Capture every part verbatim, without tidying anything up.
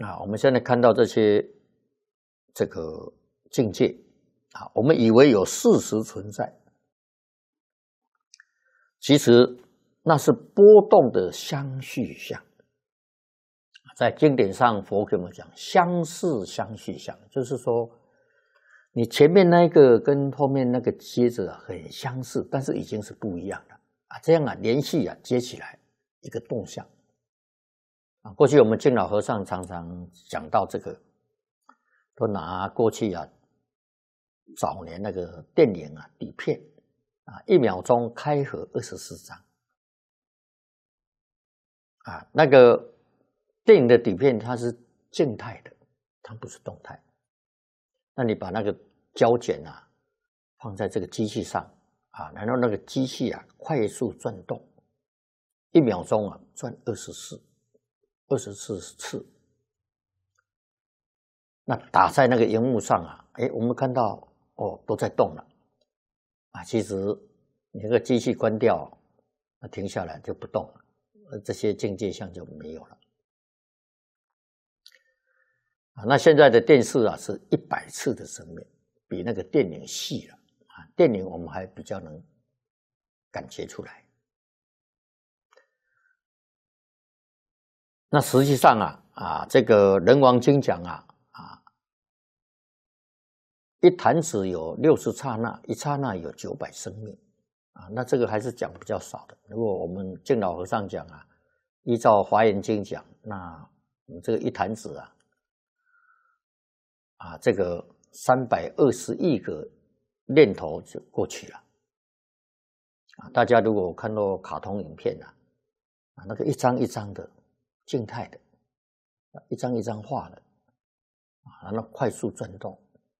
啊，我们现在看到这些这个境界啊，我们以为有事实存在，其实那是波动的相续相。在经典上，佛给我们讲相似相续相，就是说你前面那个跟后面那个接着很相似，但是已经是不一样了啊，这样啊联系啊接起来一个动向啊。过去我们敬老和尚常常讲到这个，都拿过去啊早年那个电影啊底片啊，一秒钟开合二十四张啊，那个电影的底片它是静态的，它不是动态。那你把那个胶卷啊放在这个机器上啊，然后那个机器啊快速转动，一秒钟啊转二十四，二十四次。那打在那个荧幕上啊，哎，我们看到哦都在动了啊。其实你那个机器关掉，那停下来就不动了，这些境界相就没有了。啊，那现在的电视啊是一百次的生命，比那个电影细了啊。电影我们还比较能感觉出来。那实际上啊啊，这个人王经讲啊啊，一弹指有六十刹那，一刹那有九百生命啊。那这个还是讲比较少的。如果我们敬老和尚讲啊，依照华严经讲，那我们这个一弹指啊。啊，这个三百二十亿个念头就过去了。啊，大家如果看到卡通影片啊，啊，那个一张一张的静态的，一张一张画的，啊，然后快速转动，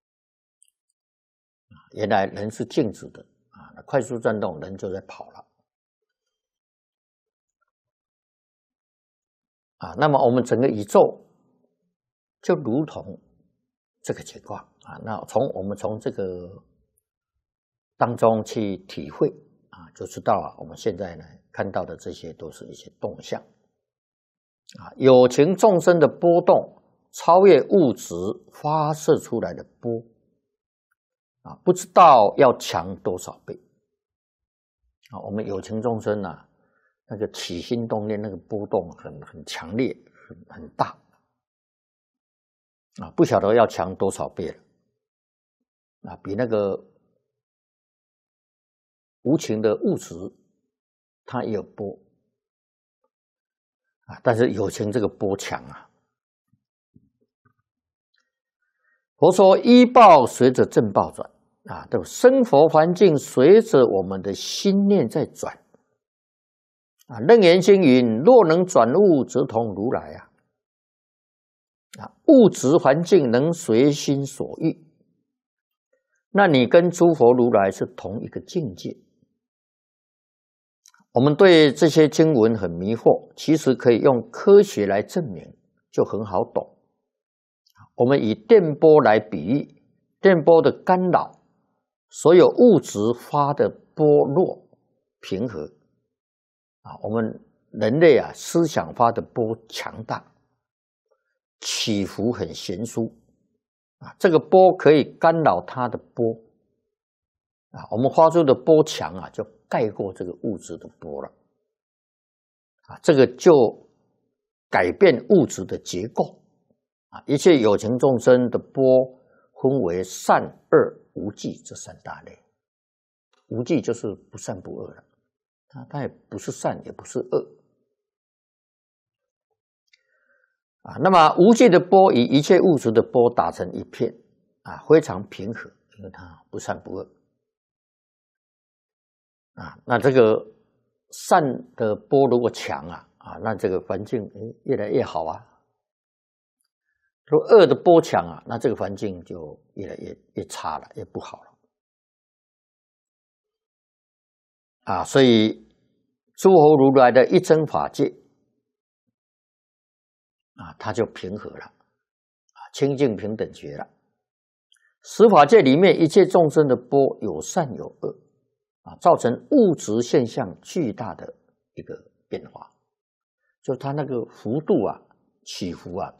啊，原来人是静止的，啊，那快速转动，人就在跑了。啊，那么我们整个宇宙就如同这个情况啊，那从我们从这个当中去体会啊，就知道啊，我们现在呢看到的这些都是一些动向啊，有情众生的波动超越物质发射出来的波啊，不知道要强多少倍啊。我们有情众生啊，那个起心动念那个波动很很强烈，很很大。啊，不晓得要强多少倍了，啊，比那个无情的物质，它也有波，啊，但是有情这个波强啊。佛说依报随着正报转，啊，对，生活环境随着我们的心念在转，啊，楞严经云：若能转物，则同如来啊。啊，物质环境能随心所欲，那你跟诸佛如来是同一个境界。我们对这些经文很迷惑，其实可以用科学来证明，就很好懂。我们以电波来比喻，电波的干扰，所有物质发的波弱平和啊，我们人类啊思想发的波强大。起伏很悬殊啊，这个波可以干扰它的波啊，我们发出的波强啊，就盖过这个物质的波了啊，这个就改变物质的结构啊。一切有情众生的波分为善恶无记这三大类，无记就是不善不恶了，它它也不是善，也不是恶。啊，那么无记的波与一切物质的波打成一片啊，非常平和，因为它不善不恶啊。那这个善的波如果强啊啊，那这个环境越来越好啊。如果恶的波强啊，那这个环境就越来越越差了，越不好了啊。所以诸佛如来的一真法界。啊，它就平和了，啊，清净平等觉了。十法界里面一切众生的波有善有恶，啊，造成物质现象巨大的一个变化，就它那个幅度啊起伏啊